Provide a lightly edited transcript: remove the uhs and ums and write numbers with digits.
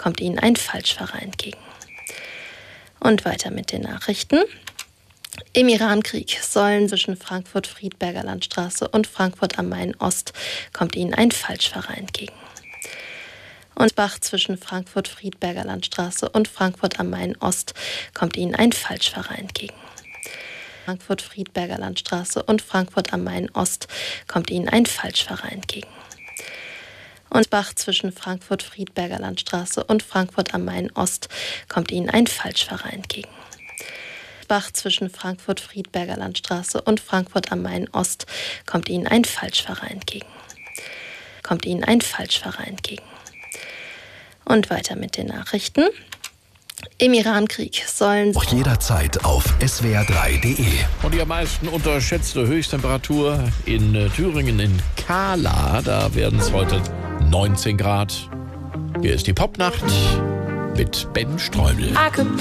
kommt Ihnen ein Falschfahrer entgegen. Und weiter mit den Nachrichten. Im Irankrieg sollen zwischen Frankfurt-Friedberger Landstraße und Frankfurt am Main Ost kommt Ihnen ein Falschfahrer entgegen. Und Bach zwischen Frankfurt-Friedberger Landstraße und Frankfurt am Main Ost kommt Ihnen ein Falschfahrer entgegen. Frankfurt-Friedberger Landstraße und Frankfurt am Main Ost kommt Ihnen ein Falschfahrer entgegen. Und Bach zwischen Frankfurt-Friedberger Landstraße und Frankfurt am Main Ost kommt Ihnen ein Falschfahrer entgegen. Bach zwischen Frankfurt-Friedberger Landstraße und Frankfurt am Main Ost kommt Ihnen ein Falschfahrer entgegen. Kommt Ihnen ein Falschfahrer entgegen. Und weiter mit den Nachrichten. Im Irankrieg sollen auch jederzeit auf swr3.de. Und die am meisten unterschätzte Höchsttemperatur in Thüringen in Kahla, da werden es heute 19 Grad. Hier ist die Popnacht mit Ben Streubel.